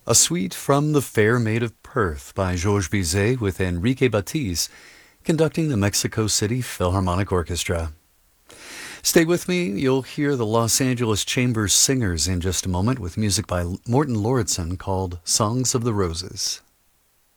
A suite from The Fair Maid of Perth by Georges Bizet with Enrique Batiz conducting the Mexico City Philharmonic Orchestra. Stay with me, you'll hear the Los Angeles Chamber Singers in just a moment with music by Morton Lauritsen called Songs of the Roses.